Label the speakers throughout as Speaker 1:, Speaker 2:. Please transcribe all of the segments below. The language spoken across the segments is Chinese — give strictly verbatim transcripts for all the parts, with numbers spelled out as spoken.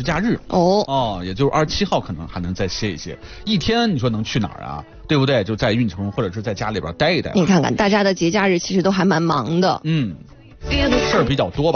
Speaker 1: 节假日。
Speaker 2: 哦
Speaker 1: 哦，也就是二十七号可能还能再歇一歇，一天你说能去哪儿啊？对不对？就在运城或者是在家里边待一待。
Speaker 2: 你看看大家的节假日其实都还蛮忙的。
Speaker 1: 嗯。事儿比较多吧。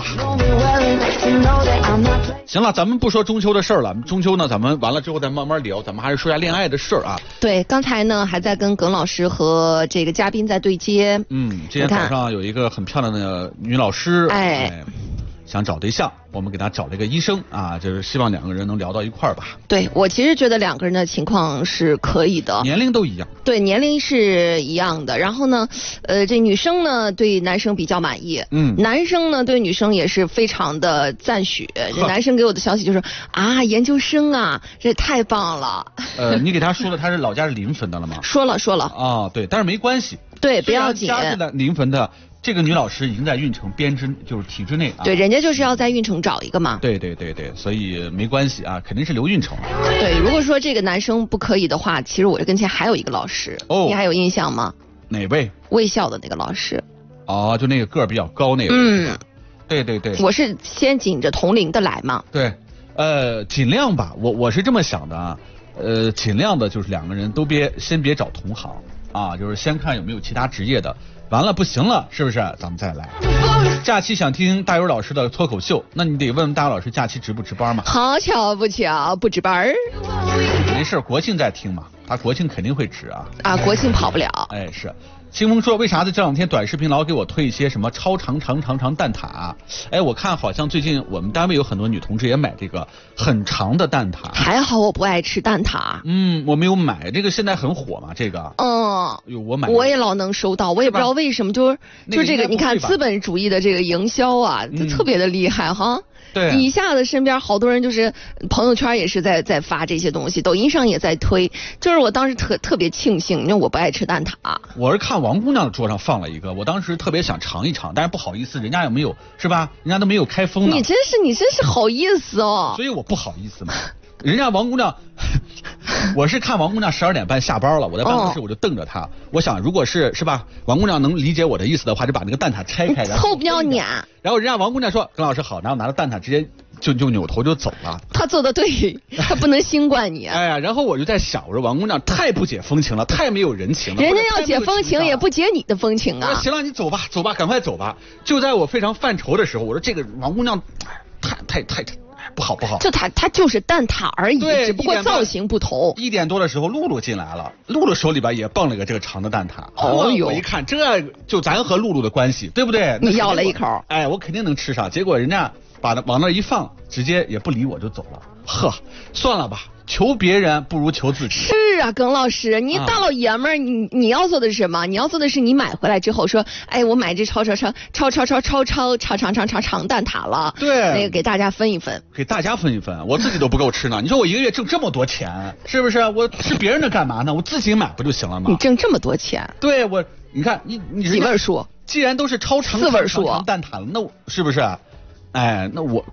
Speaker 1: 行了，咱们不说中秋的事儿了，中秋呢咱们完了之后再慢慢聊，咱们还是说一下恋爱的事儿啊。
Speaker 2: 对，刚才呢还在跟耿老师和这个嘉宾在对接。
Speaker 1: 嗯，今天早上有一个很漂亮的女老师，
Speaker 2: 哎。
Speaker 1: 哎想找对象，我们给他找了一个医生啊，就是希望两个人能聊到一块儿吧。
Speaker 2: 对，我其实觉得两个人的情况是可以的，
Speaker 1: 年龄都一样。
Speaker 2: 对，年龄是一样的。然后呢，呃，这女生呢对男生比较满意，
Speaker 1: 嗯，
Speaker 2: 男生呢对女生也是非常的赞许。这男生给我的消息就是啊，研究生啊，这太棒了。
Speaker 1: 呃，你给他说了他是老家是临汾的了吗？
Speaker 2: 说了说了。
Speaker 1: 啊，对，但是没关系。
Speaker 2: 对，不要紧。
Speaker 1: 家是在临汾的。这个女老师已经在运城编制，就是体制内啊。
Speaker 2: 对，人家就是要在运城找一个嘛。
Speaker 1: 对对对对，所以没关系啊，肯定是留运城。
Speaker 2: 对，如果说这个男生不可以的话，其实我这跟前还有一个老师，哦，你还有印象吗？
Speaker 1: 哪位？
Speaker 2: 卫校的那个老师。
Speaker 1: 哦，就那个个儿比较高那个。
Speaker 2: 嗯，
Speaker 1: 对对对。
Speaker 2: 我是先紧着同龄的来嘛。
Speaker 1: 对，呃，尽量吧，我我是这么想的啊，呃，尽量的就是两个人都别先别找同行啊，就是先看有没有其他职业的。完了不行了，是不是？咱们再来。假期想听大优老师的脱口秀，那你得问问大优老师假期值不值班嘛？
Speaker 2: 好巧不巧，不值班。
Speaker 1: 没事，国庆再听嘛，他国庆肯定会值啊。
Speaker 2: 啊，国庆跑不了。
Speaker 1: 哎，是。清风说，为啥在这两天短视频老给我推一些什么超长长长长蛋挞、啊？哎，我看好像最近我们单位有很多女同志也买这个很长的蛋挞。
Speaker 2: 还好我不爱吃蛋挞。
Speaker 1: 嗯，我没有买，这个现在很火嘛，这个。
Speaker 2: 嗯。
Speaker 1: 哟，我买。
Speaker 2: 我也老能收到，我也不知道为什么，就是就这个，你看资本主义的这个营销啊，就特别的厉害哈。
Speaker 1: 对，
Speaker 2: 一下子身边好多人就是朋友圈也是在在发这些东西，抖音上也在推。就是我当时特特别庆幸，因为我不爱吃蛋挞。
Speaker 1: 我是看王姑娘的桌上放了一个，我当时特别想尝一尝，但是不好意思，人家有没有是吧？人家都没有开封呢。
Speaker 2: 你真是你真是好意思哦。
Speaker 1: 所以我不好意思嘛。人家王姑娘，我是看王姑娘十二点半下班了，我在办公室我就瞪着她，哦、我想如果是是吧，王姑娘能理解我的意思的话，就把那个蛋挞拆开，然后
Speaker 2: 臭不要脸。
Speaker 1: 然后人家王姑娘说：“耿老师好。”然后拿着蛋挞直接就就扭头就走了。
Speaker 2: 他做的对，他不能新冠你、啊。
Speaker 1: 哎呀，然后我就在想，我说王姑娘太不解风情了，太没有人情了。
Speaker 2: 人家要解风情，也不解你的风情啊。
Speaker 1: 行了，你走吧，走吧，赶快走吧。就在我非常犯愁的时候，我说这个王姑娘，太太太太。不好不好，
Speaker 2: 就它它就是蛋挞而已，只不过造型不同。
Speaker 1: 一点多的时候，露露进来了，露露手里边也蹦了个这个长的蛋挞。哦哟，我一看，这就咱和露露的关系，对不对？
Speaker 2: 你要了一口，
Speaker 1: 哎，我肯定能吃上。结果人家把它往那一放，直接也不理我就走了。呵，算了吧。求别人不如求自己。
Speaker 2: 是啊，耿老师，你大老爷们儿，你你要做的是什么？你要做的是你买回来之后说，哎，我买这超超超超超超超超长长长长长蛋挞了，
Speaker 1: 对，
Speaker 2: 那个给大家分一分，
Speaker 1: 给大家分一分，我自己都不够吃呢。你说我一个月挣这么多钱，是不是？我吃别人的干嘛呢？我自己买不就行了吗？
Speaker 2: 你挣这么多钱，
Speaker 1: 对我，你看你你
Speaker 2: 几味数？
Speaker 1: 既然都是超长
Speaker 2: 四味数
Speaker 1: 蛋挞了，那是不是？哎，那我